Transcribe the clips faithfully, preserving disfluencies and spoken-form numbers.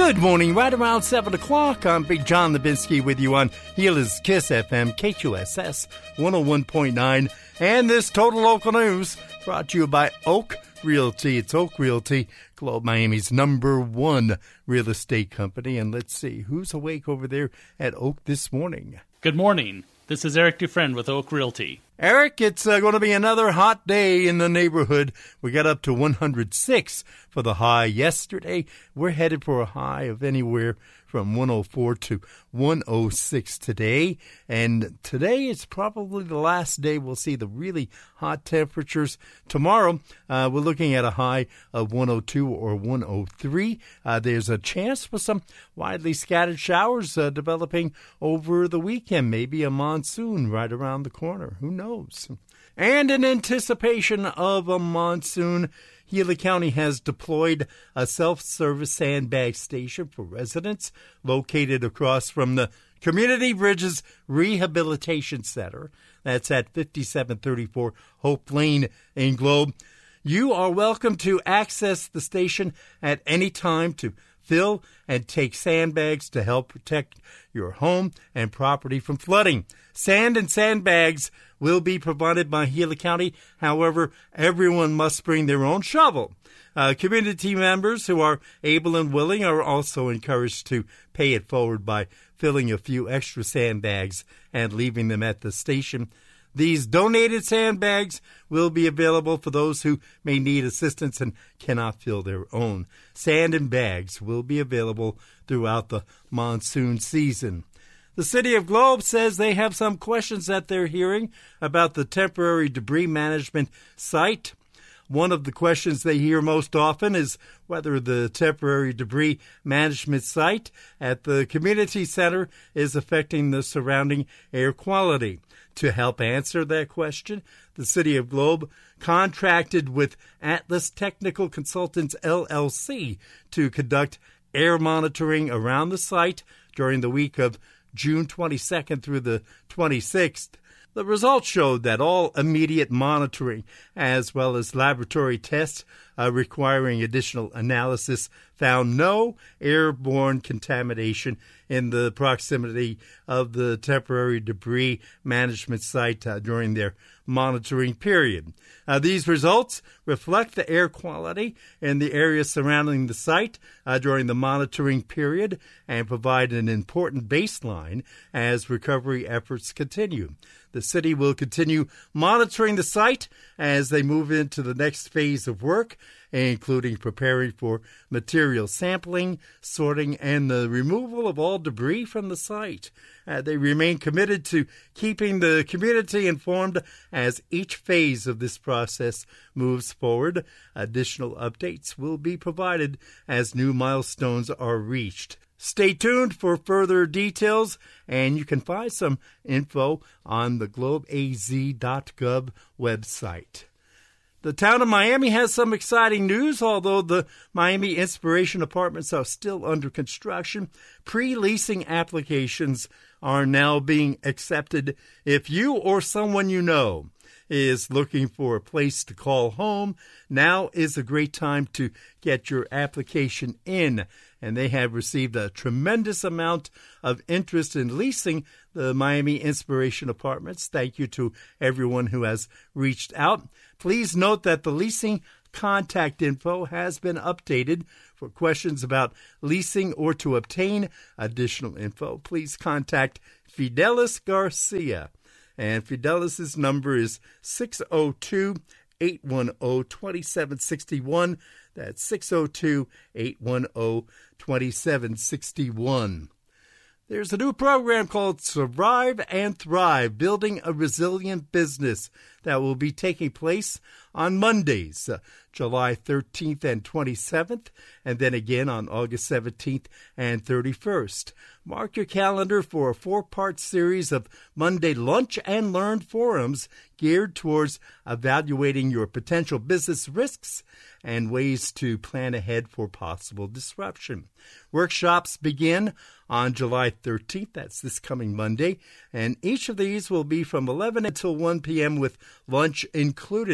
Good morning, right around seven o'clock. I'm Big John Lebinsky with you on Gila's Kiss F M, K Q S S one oh one point nine. And this Total Local News brought to you by Oak Realty. It's Oak Realty, Globe Miami's number one real estate company. And let's see, who's awake over there at Oak this morning? Good morning. This is Eric Dufresne with Oak Realty. Eric, it's uh, going to be another hot day in the neighborhood. We got up to one hundred six for the high yesterday. We're headed for a high of anywhere from one oh four to one oh six today. And today is probably the last day we'll see the really hot temperatures. Tomorrow, uh, we're looking at a high of one oh two or one oh three. Uh, there's a chance for some widely scattered showers uh, developing over the weekend. Maybe a monsoon right around the corner. Who knows? And in anticipation of a monsoon, Gila County has deployed a self-service sandbag station for residents located across from the Community Bridges Rehabilitation Center. That's at fifty-seven thirty-four Hope Lane in Globe. You are welcome to access the station at any time to fill and take sandbags to help protect your home and property from flooding. Sand and sandbags will be provided by Gila County. However, everyone must bring their own shovel. Uh, community members who are able and willing are also encouraged to pay it forward by filling a few extra sandbags and leaving them at the station. These donated sandbags will be available for those who may need assistance and cannot fill their own. Sand and bags will be available throughout the monsoon season. The City of Globe says they have some questions that they're hearing about the temporary debris management site. One of the questions they hear most often is whether the temporary debris management site at the community center is affecting the surrounding air quality. To help answer that question, the City of Globe contracted with Atlas Technical Consultants, L L C, to conduct air monitoring around the site during the week of June twenty-second through the twenty-sixth. The results showed that all immediate monitoring, as well as laboratory tests uh, requiring additional analysis, found no airborne contamination in the proximity of the temporary debris management site uh, during their monitoring period. Uh, these results reflect the air quality in the area surrounding the site uh, during the monitoring period and provide an important baseline as recovery efforts continue. The city will continue monitoring the site as they move into the next phase of work, including preparing for material sampling, sorting, and the removal of all debris from the site. Uh, they remain committed to keeping the community informed as each phase of this process moves forward. Additional updates will be provided as new milestones are reached. Stay tuned for further details, and you can find some info on the globe a z dot gov website. The town of Miami has some exciting news. Although the Miami Inspiration Apartments are still under construction, pre-leasing applications are now being accepted. If you or someone you know is looking for a place to call home, now is a great time to get your application in. And they have received a tremendous amount of interest in leasing the Miami Inspiration Apartments. Thank you to everyone who has reached out. Please note that the leasing contact info has been updated. For questions about leasing or to obtain additional info, please contact Fidelis Garcia. And Fidelis' number is six oh two, eight one oh, two seven six one. That's six oh two, eight one oh, two seven six one. There's a new program called Survive and Thrive, Building a Resilient Business, that will be taking place on Mondays, uh, July thirteenth and twenty-seventh, and then again on August seventeenth and thirty-first. Mark your calendar for a four-part series of Monday Lunch and Learn forums geared towards evaluating your potential business risks and ways to plan ahead for possible disruption. Workshops begin on July thirteenth, that's this coming Monday, and each of these will be from eleven until one p.m. with lunch included.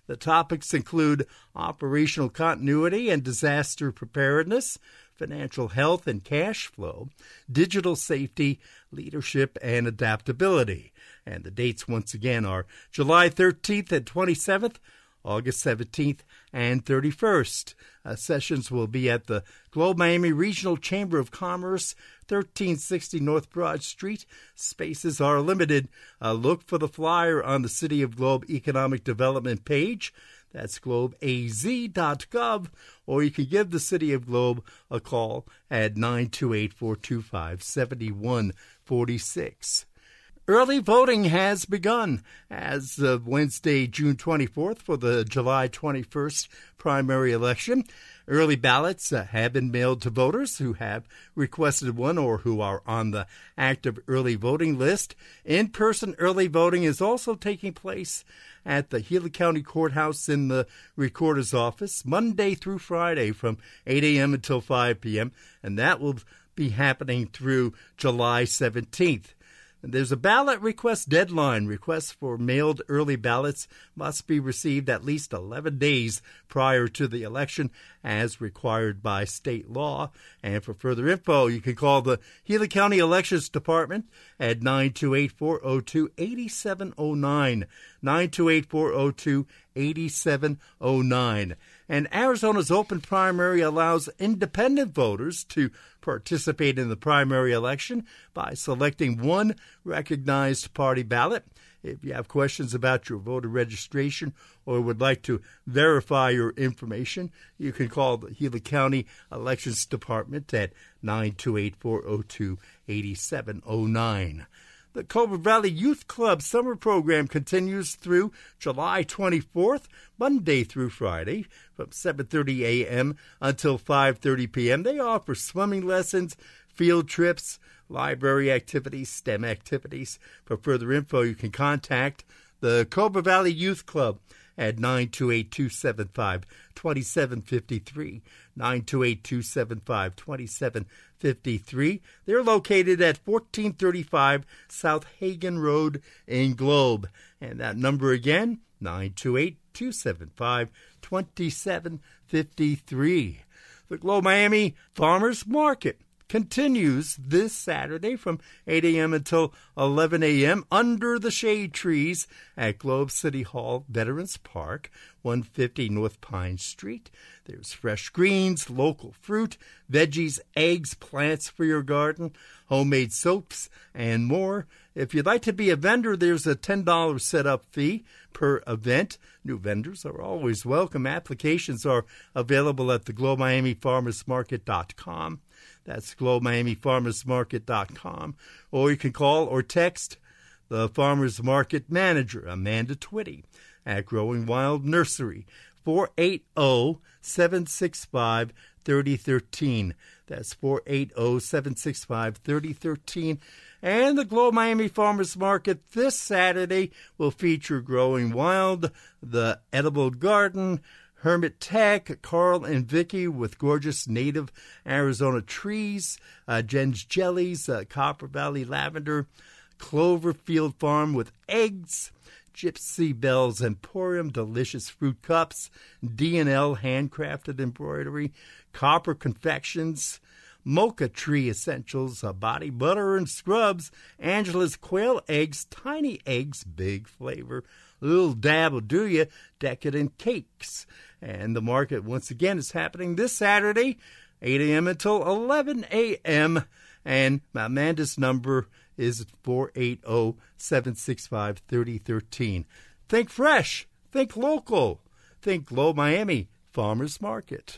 The topics include operational continuity and disaster preparedness, financial health and cash flow, digital safety, leadership, and adaptability. And the dates, once again, are July thirteenth and twenty-seventh, August seventeenth and thirty-first. Uh, sessions will be at the Globe Miami Regional Chamber of Commerce, thirteen sixty North Broad Street. Spaces are limited. Uh, look for the flyer on the City of Globe Economic Development page. That's globe a z dot gov, or you can give the City of Globe a call at nine two eight, four two five, seven one four six. Early voting has begun as of Wednesday, June twenty-fourth, for the July twenty-first primary election. Early ballots uh, have been mailed to voters who have requested one or who are on the active early voting list. In-person early voting is also taking place at the Gila County Courthouse in the Recorder's Office Monday through Friday from eight a.m. until five p.m., and that will be happening through July seventeenth. There's a ballot request deadline. Requests for mailed early ballots must be received at least eleven days prior to the election as required by state law. And for further info, you can call the Gila County Elections Department at nine two eight, four oh two, eight seven oh nine, nine two eight, four oh two, eight seven oh nine. And Arizona's open primary allows independent voters to participate in the primary election by selecting one recognized party ballot. If you have questions about your voter registration or would like to verify your information, you can call the Gila County Elections Department at nine two eight, four oh two, eight seven oh nine. The Cobra Valley Youth Club summer program continues through July twenty-fourth, Monday through Friday, from seven thirty a.m. until five thirty p.m. They offer swimming lessons, field trips, library activities, STEM activities. For further info, you can contact the Cobra Valley Youth Club at nine two eight, two seven five, two seven five three, nine two eight, two seven five, two seven five three. They're located at fourteen thirty-five South Hagen Road in Globe. And that number again, nine two eight, two seven five, two seven five three. The Globe Miami Farmers Market continues this Saturday from eight a.m. until eleven a.m. under the shade trees at Globe City Hall, Veterans Park, one fifty North Pine Street. There's fresh greens, local fruit, veggies, eggs, plants for your garden, homemade soaps, and more. If you'd like to be a vendor, there's a ten dollars setup fee per event. New vendors are always welcome. Applications are available at the globe miami farmers market dot com. That's globe miami farmers market dot com. Or you can call or text the Farmers Market Manager, Amanda Twitty, at Growing Wild Nursery, four eight zero, seven six five, three oh one three. That's four eight zero, seven six five, three oh one three. And the Globe Miami Farmers Market this Saturday will feature Growing Wild, the Edible Garden, Hermit Tech, Carl and Vicky with gorgeous native Arizona trees, uh, Jen's Jellies, uh, Copper Valley Lavender, Cloverfield Farm with eggs, Gypsy Bells Emporium, delicious fruit cups, D and L handcrafted embroidery, Copper Confections, Mocha Tree Essentials, uh, body butter and scrubs, Angela's Quail Eggs, tiny eggs, big flavor, little dab will do ya, decadent cakes. And the market, once again, is happening this Saturday, eight a.m. until eleven a.m. And Amanda's number is four eight zero, seven six five, three oh one three. Think fresh. Think local. Think Globe Miami Farmers Market.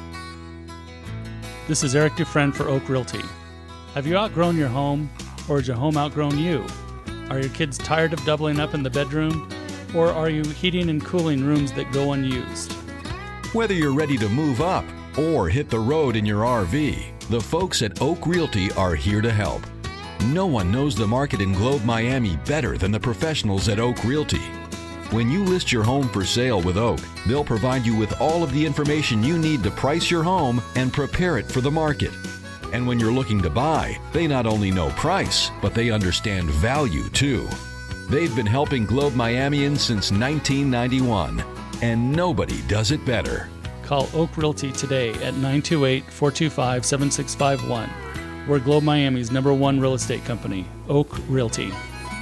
This is Eric Dufresne for Oak Realty. Have you outgrown your home, or has your home outgrown you? Are your kids tired of doubling up in the bedroom, or are you heating and cooling rooms that go unused? Whether you're ready to move up or hit the road in your R V, the folks at Oak Realty are here to help. No one knows the market in Globe Miami better than the professionals at Oak Realty. When you list your home for sale with Oak, they'll provide you with all of the information you need to price your home and prepare it for the market. And when you're looking to buy, they not only know price, but they understand value too. They've been helping Globe Miamians since nineteen ninety-one. and nobody does it better. Call Oak Realty today at nine two eight, four two five, seven six five one. We're Globe Miami's number one real estate company, Oak Realty.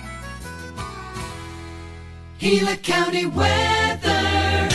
Gila County weather.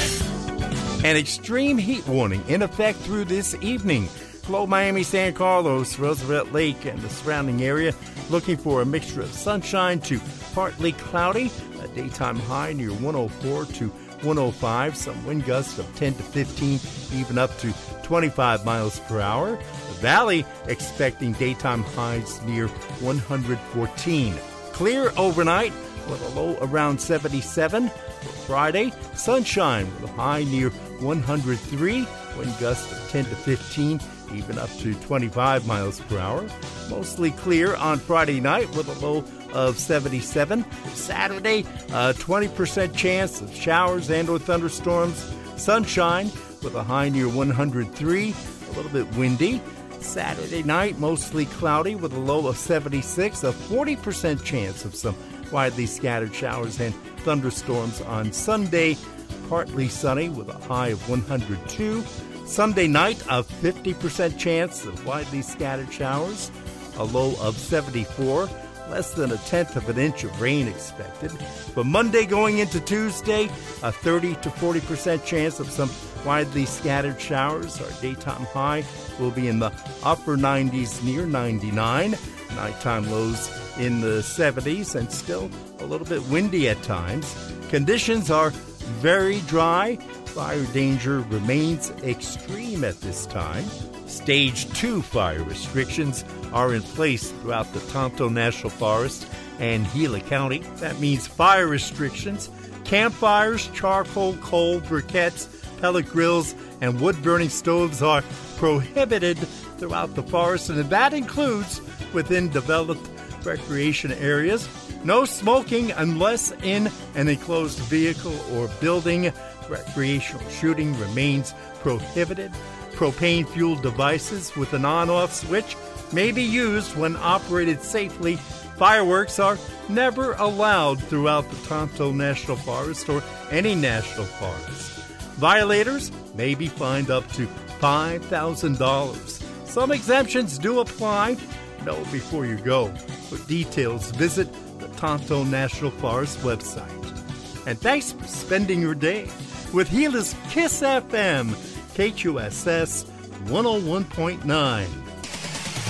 An extreme heat warning in effect through this evening. Globe Miami, San Carlos, Roosevelt Lake, and the surrounding area looking for a mixture of sunshine to partly cloudy. A daytime high near one oh four to one oh five. Some wind gusts of ten to fifteen, even up to twenty-five miles per hour. The Valley expecting daytime highs near one hundred fourteen. Clear overnight with a low around seventy-seven. For Friday, sunshine with a high near one hundred three. Wind gusts of ten to fifteen, even up to twenty-five miles per hour. Mostly clear on Friday night with a low of seventy-seven. Saturday, a twenty percent chance of showers and or thunderstorms. Sunshine with a high near one hundred three, a little bit windy. Saturday night, mostly cloudy with a low of seventy-six, a forty percent chance of some widely scattered showers and thunderstorms on Sunday. Partly sunny with a high of one hundred two. Sunday night, a fifty percent chance of widely scattered showers, a low of seventy-four. Less than a tenth of an inch of rain expected. For Monday going into Tuesday, a thirty to forty percent chance of some widely scattered showers. Our daytime high will be in the upper nineties near ninety-nine. Nighttime lows in the seventies and still a little bit windy at times. Conditions are very dry. Fire danger remains extreme at this time. Stage two fire restrictions are in place throughout the Tonto National Forest and Gila County. That means fire restrictions, campfires, charcoal, coal, briquettes, pellet grills, and wood-burning stoves are prohibited throughout the forest, and that includes within developed recreation areas. No smoking unless in an enclosed vehicle or building. Recreational shooting remains prohibited. Propane-fueled devices with an on-off switch may be used when operated safely. Fireworks are never allowed throughout the Tonto National Forest or any national forest. Violators may be fined up to five thousand dollars. Some exemptions do apply. Know before you go. For details, visit the Tonto National Forest website. And thanks for spending your day with Gila's Kiss F M, K Q S S one oh one point nine.